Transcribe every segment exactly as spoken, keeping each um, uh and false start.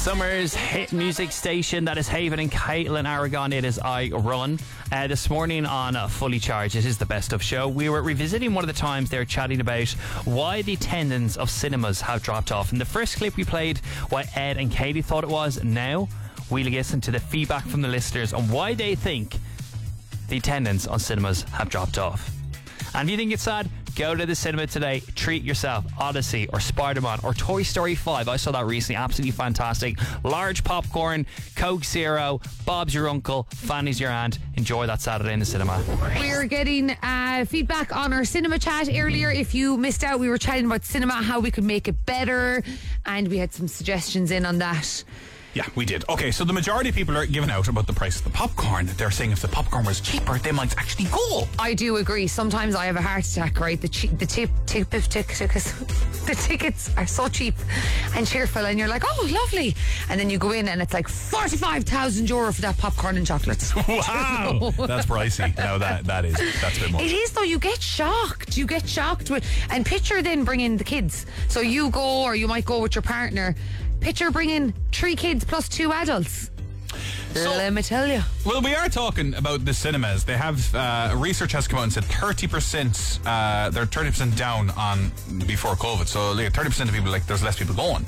Summer's hit music station, that is Haven and Caitlin Aragon. It is I Run. Uh, this morning on uh, Fully Charged, it is the best of show. We were revisiting one of the times they were chatting about why the attendance of cinemas have dropped off. In the first clip we played, what Ed and Katie thought it was. Now we'll listen to the feedback from the listeners on why they think the attendance on cinemas have dropped off. And if you think it's sad, go to the cinema today, treat yourself. Odyssey or Spider-Man or Toy Story five. I saw that recently, absolutely fantastic. Large popcorn, Coke Zero, Bob's your uncle, Fanny's your aunt. Enjoy that Saturday in the cinema. We're getting uh, feedback on our cinema chat earlier. If you missed out, we were chatting about cinema, how we could make it better, and we had some suggestions in on that. Yeah, we did. Okay, so the majority of people are giving out about the price of the popcorn. They're saying if the popcorn was cheaper, they might actually go. I do agree. Sometimes I have a heart attack, right? The che- the tip, tip, tip, tip, tickets, the tickets are so cheap and cheerful, and you're like, oh, lovely. And then you go in and it's like forty-five thousand euro for that popcorn and chocolates. Wow, that's pricey. No, that that is that's a bit much. It is though. You get shocked. You get shocked with, and picture then bringing the kids. So you go, or you might go with your partner. Picture bringing three kids plus two adults. So, let me tell you. Well, we are talking about the cinemas. They have uh, research has come out and said thirty percent. Uh, they're thirty percent down on before COVID. So like thirty percent of people, like there's less people going.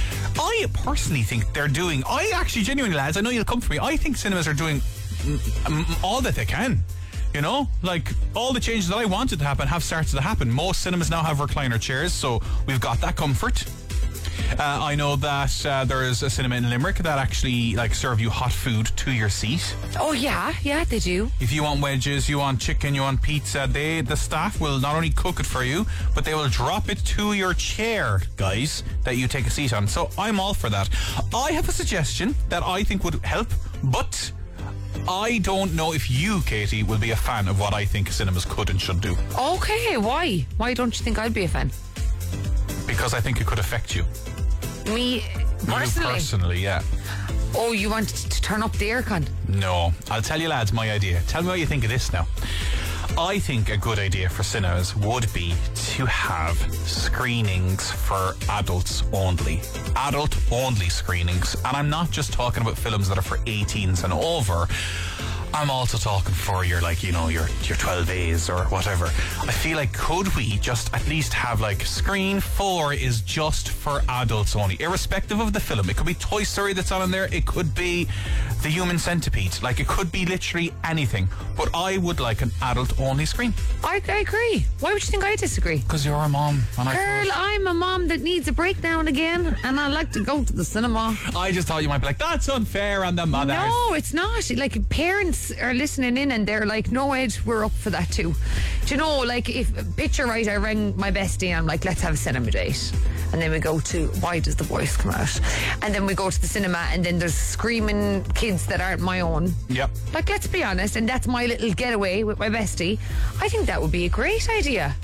I personally think they're doing. I actually genuinely, lads, I know you'll come for me. I think cinemas are doing mm, all that they can. You know, like all the changes that I wanted to happen have started to happen. Most cinemas now have recliner chairs, so we've got that comfort. Uh, I know that uh, there is a cinema in Limerick that actually like serve you hot food to your seat. Oh yeah, yeah, they do. If you want wedges, you want chicken, you want pizza, they the staff will not only cook it for you, but they will drop it to your chair, guys, that you take a seat on. So I'm all for that. I have a suggestion that I think would help, but I don't know if you, Katie, will be a fan of what I think cinemas could and should do. Okay, why? Why don't you think I'd be a fan? Because I think it could affect you. Me personally? You personally, yeah. Oh, you want to turn up the aircon? No. I'll tell you, lads, my idea. Tell me what you think of this now. I think a good idea for cinemas would be to have screenings for adults only. Adult only screenings. And I'm not just talking about films that are for eighteens and over. I'm also talking for your, like, you know, your your twelve A's or whatever. I feel like, could we just at least have, like, screen four is just for adults only, irrespective of the film. It could be Toy Story that's on in there. It could be The Human Centipede. Like, it could be literally anything. But I would like an adult-only screen. I, I agree. Why would you think I disagree? Because you're a mom. And Girl, I I'm a mom that needs a break now and again, and I like to go to the cinema. I just thought you might be like, that's unfair on the mothers. No, it's not. Like, parents are listening in and they're like, no, Ed, we're up for that too. Do you know, like, if picture right, I rang my bestie and I'm like, let's have a cinema date, and then we go to Why Does the Voice Come Out, and then we go to the cinema, and then there's screaming kids that aren't my own. Yep. Like, let's be honest, and that's my little getaway with my bestie. I think that would be a great idea.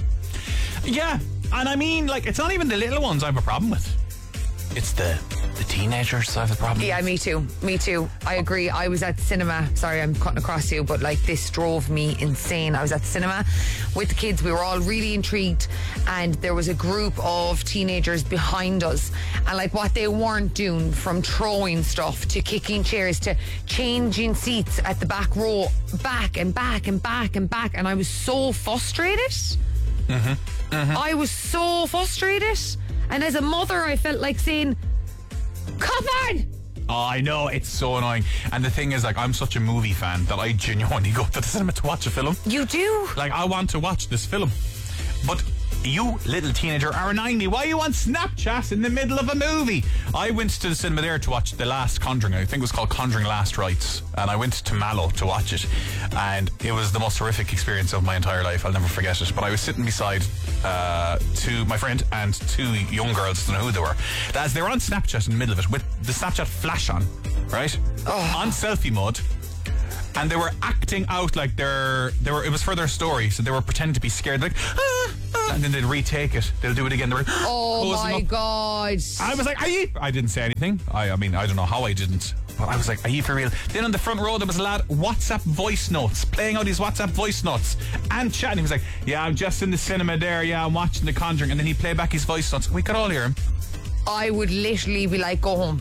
Yeah, and I mean, like, it's not even the little ones I have a problem with. It's the the teenagers I have a problem Yeah, with. me too. Me too. I agree. I was at the cinema. Sorry, I'm cutting across you, but like, this drove me insane. I was at the cinema with the kids. We were all really intrigued, and there was a group of teenagers behind us, and like, what they weren't doing, from throwing stuff to kicking chairs to changing seats at the back row, back and back and back and back, and I was so frustrated. Mm-hmm. Mm-hmm. I was so frustrated, and as a mother, I felt like saying, come on! Oh, I know, it's so annoying. And the thing is, like, I'm such a movie fan that I genuinely go to the cinema to watch a film. You do? Like, I want to watch this film. But you, little teenager, are annoying me. Why are you on Snapchat in the middle of a movie? I went to the cinema there to watch The Last Conjuring. I think it was called Conjuring Last Rites. And I went to Mallow to watch it. And it was the most horrific experience of my entire life. I'll never forget it. But I was sitting beside uh, two, my friend and two young girls. I don't know who they were. As they were on Snapchat in the middle of it with the Snapchat flash on, right? Oh. On selfie mode. And they were acting out like they're, they were, it was for their story, so they were pretending to be scared, like, ah, ah, and then they'd retake it. They'll do it again. They were, oh my up. God. I was like, are you? I didn't say anything. I, I mean, I don't know how I didn't. But I was like, are you for real? Then on the front row, there was a lad, WhatsApp voice notes, playing out his WhatsApp voice notes and chatting. He was like, yeah, I'm just in the cinema there. Yeah, I'm watching The Conjuring. And then he'd play back his voice notes. We could all hear him. I would literally be like, go home.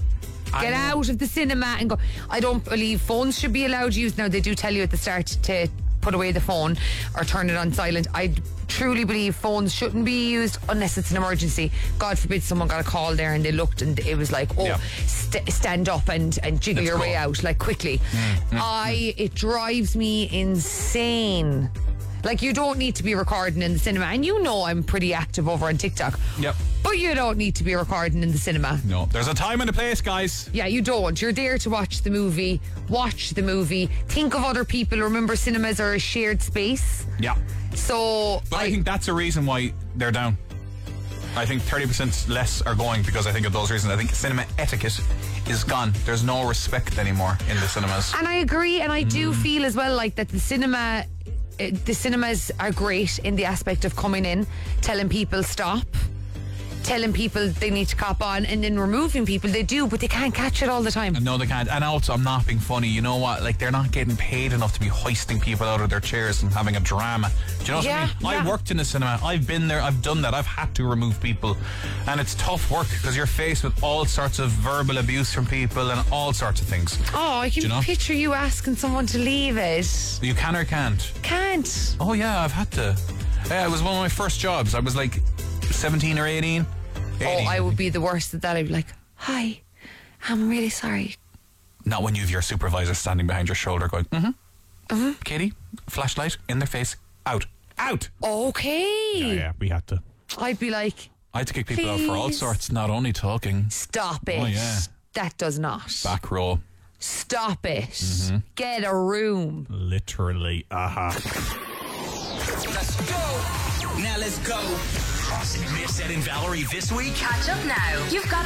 Get out of the cinema and go. I don't believe phones should be allowed used. Now, they do tell you at the start to put away the phone or turn it on silent. I truly believe phones shouldn't be used unless it's an emergency. God forbid someone got a call there and they looked and it was like, oh, Yeah. st- stand up and, and jiggle Let's your go. way out, like quickly. Mm, mm, I It drives me insane. Like, you don't need to be recording in the cinema. And you know I'm pretty active over on TikTok. Yep. But you don't need to be recording in the cinema. No, there's a time and a place, guys. Yeah, you don't. You're there to watch the movie. Watch the movie. Think of other people. Remember, cinemas are a shared space. Yeah. So, But I, I think that's a reason why they're down. I think thirty percent less are going because I think of those reasons. I think cinema etiquette is gone. There's no respect anymore in the cinemas. And I agree, and I do Mm. feel as well like that the cinema, uh, the cinemas are great in the aspect of coming in, telling people stop, telling people they need to cop on, and then removing people. They do, but they can't catch it all the time. No, they can't. And also, I'm not being funny. You know what? Like, they're not getting paid enough to be hoisting people out of their chairs and having a drama. Do you know what Yeah, I mean? yeah. I worked in a cinema. I've been there. I've done that. I've had to remove people. And it's tough work because you're faced with all sorts of verbal abuse from people and all sorts of things. Oh, I can Do you know? picture you asking someone to leave it. You can or can't. Can't. Oh, yeah, I've had to. Yeah, it was one of my first jobs. I was like seventeen or eighteen. Oh, I would be the worst at that. I'd be like, hi, I'm really sorry. Not when you have your supervisor standing behind your shoulder going, mm-hmm, mm-hmm. Katie, flashlight in their face, out, out. Okay. Yeah, yeah, we had to. I'd be like, I had to kick people out for all Please. sorts, not only talking. stop it. Oh, yeah. That does not. Back row. Stop it. Mm-hmm. Get a room. Literally, aha. Let's go. Now let's go. Crossing Miss Ed and Valerie this week. Catch up now. You've got